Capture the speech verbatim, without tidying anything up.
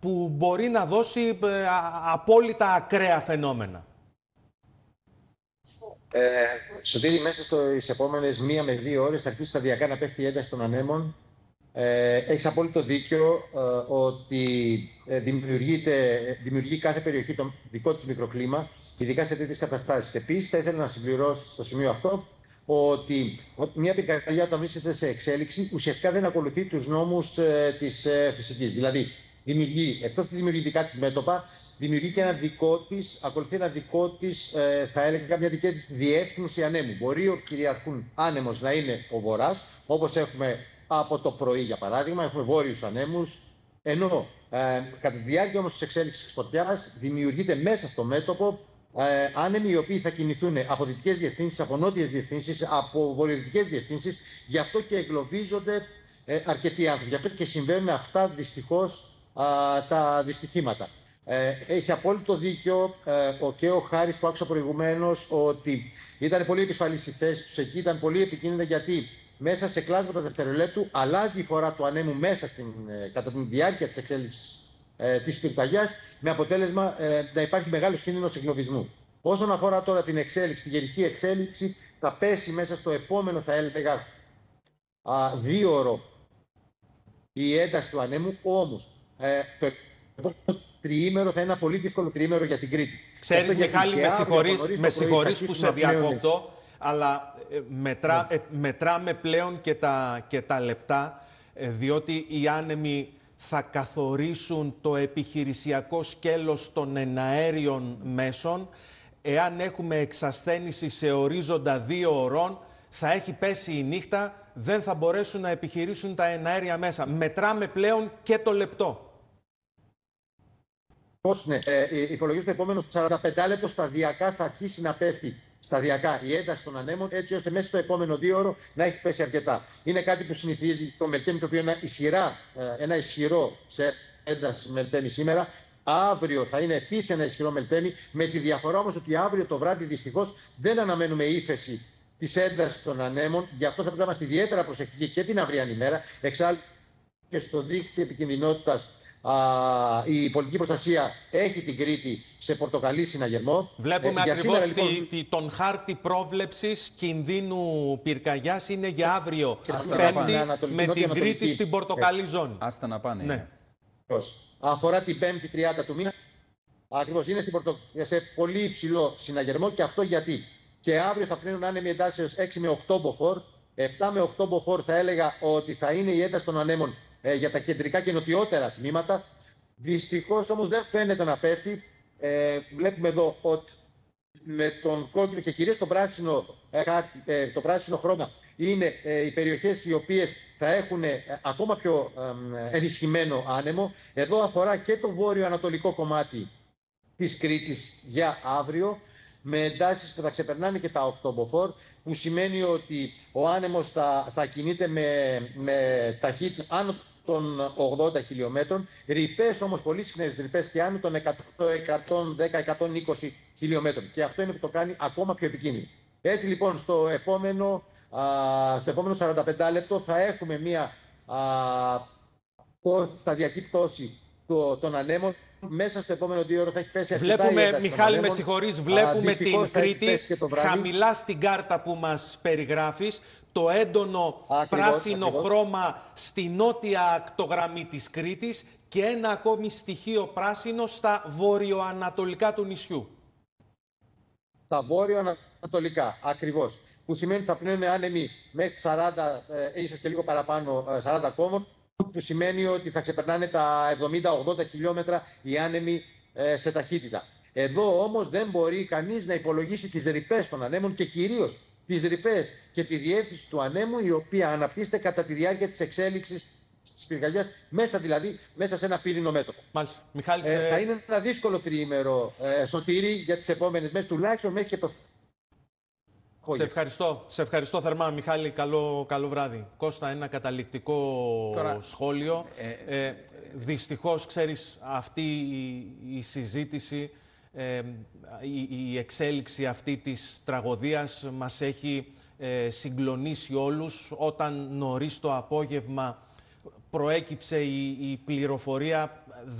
που μπορεί να δώσει απόλυτα ακραία φαινόμενα. Ε, Σωτήρη, μέσα στις επόμενες μία με δύο ώρες θα αρχίσει σταδιακά να πέφτει η ένταση των ανέμων. Ε, έχεις απόλυτο δίκιο ε, ότι ε, δημιουργείται, δημιουργεί κάθε περιοχή το δικό της μικροκλίμα, ειδικά σε τέτοιες καταστάσεις. Επίσης, θα ήθελα να συμπληρώσω στο σημείο αυτό ότι μια πυρκαγιά όταν βρίσκεται σε εξέλιξη ουσιαστικά δεν ακολουθεί τους νόμους ε, της ε, φυσικής. Δηλαδή, δημιουργεί, εκτός τη δημιουργητικά της μέτωπα, δημιουργεί και ένα δικό της, ακολουθεί ένα δικό της, ε, θα έλεγα, μια δική της διεύθυνση ανέμου. Μπορεί ο κυριαρχούν άνεμος να είναι ο βορράς, όπως έχουμε από το πρωί, για παράδειγμα, έχουμε βόρειους ανέμους, ενώ ε, κατά τη διάρκεια όμως της εξέλιξης της φωτιάς δημιουργείται μέσα στο μέτωπο ε, άνεμοι οι οποίοι θα κινηθούν από δυτικές διευθύνσεις, από νότιες διευθύνσεις, από βορειοδυτικές διευθύνσεις, γι' αυτό και εγκλωβίζονται ε, αρκετοί άνθρωποι. Γι' αυτό και συμβαίνουν αυτά δυστυχώς α, τα δυστυχήματα. Ε, έχει απόλυτο δίκιο ε, ο και ο Χάρης που άκουσα προηγουμένως ότι ήταν πολύ επισφαλής η θέση τους εκεί, ήταν πολύ επικίνδυνα γιατί μέσα σε κλάσματα δευτερολέπτου αλλάζει η φορά του ανέμου μέσα στην, ε, κατά τη διάρκεια της εξέλιξης ε, της πυρκαγιάς, με αποτέλεσμα ε, να υπάρχει μεγάλος κίνδυνος εγκλωβισμού. Όσον αφορά τώρα την εξέλιξη, τη γενική εξέλιξη, θα πέσει μέσα στο επόμενο, θα έλεγα, α, δύο ώρο η ένταση του ανέμου, όμως ε, το επόμενο τριήμερο θα είναι ένα πολύ δύσκολο τριήμερο για την Κρήτη. Ξέρεις, Μιχάλη, με συγχωρείς, με συγχωρείς που σε διακόπτω, αλλά ε, μετρά, ναι. ε, μετράμε πλέον και τα, και τα λεπτά, ε, διότι οι άνεμοι θα καθορίσουν το επιχειρησιακό σκέλος των εναέριων μέσων. Εάν έχουμε εξασθένηση σε ορίζοντα δύο ωρών, θα έχει πέσει η νύχτα, δεν θα μπορέσουν να επιχειρήσουν τα εναέρια μέσα. Μετράμε πλέον και το λεπτό. Πώς, ναι. Ε, υπολογίζω το επόμενο σαράντα πέντε λεπτό σταδιακά θα αρχίσει να πέφτει σταδιακά η ένταση των ανέμων, έτσι ώστε μέσα στο επόμενο δύο ώρο να έχει πέσει αρκετά. Είναι κάτι που συνηθίζει το Μελτέμι, το οποίο είναι ένα, ισχυρά, ένα ισχυρό σε ένταση Μελτέμι σήμερα. Αύριο θα είναι επίσης ένα ισχυρό Μελτέμι, με τη διαφορά όμως ότι αύριο το βράδυ δυστυχώς δεν αναμένουμε ύφεση της έντασης των ανέμων. Γι' αυτό θα πρέπει να είμαστε ιδιαίτερα προσεκτικοί και την αυριανή μέρα. Εξάλλου και στο δίκτυο επικινδυνότητας η πολιτική προστασία έχει την Κρήτη σε πορτοκαλί συναγερμό. Βλέπουμε ε, ακριβώς σήμερα, λοιπόν, τη, τον χάρτη πρόβλεψης κινδύνου πυρκαγιάς είναι για αύριο Πέμπτη με την Κρήτη στην πορτοκαλί ε, ζώνη. Άστα να πάνε. Ναι. Αφορά την Πέμπτη τριάντα του μήνα. Ακριβώς είναι στην πορτο... σε πολύ υψηλό συναγερμό, και αυτό γιατί και αύριο θα πνέουν άνεμοι εντάσεως έξι με οκτώ μποφόρ. επτά με οκτώ μποφόρ θα έλεγα ότι θα είναι η ένταση των ανέμων ε, για τα κεντρικά και νοτιότερα τμήματα. Δυστυχώς όμως δεν φαίνεται να πέφτει. Ε, βλέπουμε εδώ ότι με τον κόκκινο και κυρίως το πράσινο, ε, ε, το πράσινο χρώμα είναι ε, οι περιοχές οι οποίες θα έχουν ε, ακόμα πιο ε, ενισχυμένο άνεμο. Εδώ αφορά και το βόρειο-ανατολικό κομμάτι της Κρήτης για αύριο, με εντάσεις που θα ξεπερνάνε και τα οκτώ μποφόρ, που σημαίνει ότι ο άνεμος θα, θα κινείται με, με ταχύτητα άνω των ογδόντα χιλιομέτρων, ρηπές όμως, πολύ συχνές ρηπές και άνω των εκατό, εκατόν δέκα, εκατόν είκοσι χιλιομέτρων. Και αυτό είναι που το κάνει ακόμα πιο επικίνδυνο. Έτσι λοιπόν στο επόμενο, α, στο επόμενο σαράντα πέντε λεπτό θα έχουμε μία α, σταδιακή πτώση των ανέμων. Μέσα στο επόμενο δύο ώρο θα έχει πέσει αρκετά. Βλέπουμε, Μιχάλη, με συγχωρείς, βλέπουμε Α, την Κρήτη χαμηλά στην κάρτα που μας περιγράφεις. Το έντονο ακριβώς, πράσινο ακριβώς. χρώμα στη νότια ακτογραμμή της Κρήτης και ένα ακόμη στοιχείο πράσινο στα βορειοανατολικά του νησιού. Στα βόρειο-ανατολικά, ακριβώς. Που σημαίνει ότι θα πνέουν άνεμοι μέχρι σαράντα, ε, ίσως και λίγο παραπάνω, ε, σαράντα κόμβων, που σημαίνει ότι θα ξεπερνάνε τα εβδομήντα με ογδόντα χιλιόμετρα οι άνεμοι ε, σε ταχύτητα. Εδώ όμως δεν μπορεί κανείς να υπολογίσει τις ρηπές των ανέμων και κυρίως τις ρηπές και τη διεύθυνση του ανέμου, η οποία αναπτύσσεται κατά τη διάρκεια της εξέλιξης της πυρκαγιάς, μέσα δηλαδή μέσα σε ένα πύρινο μέτωπο. Μάλιστα. Μιχάλης, ε, θα είναι ένα δύσκολο τριήμερο, ε, Σωτήρη, για τις επόμενες μέρες, τουλάχιστον μέχρι και το... Σε ευχαριστώ. Σε ευχαριστώ θερμά, Μιχάλη. Καλό, καλό βράδυ. Κώστα, ένα καταληκτικό Τώρα... σχόλιο. Ε, ε, δυστυχώς, ξέρεις, αυτή η, η συζήτηση, ε, η, η εξέλιξη αυτή της τραγωδίας μας έχει ε, συγκλονίσει όλους. Όταν νωρίς το απόγευμα προέκυψε η, η πληροφορία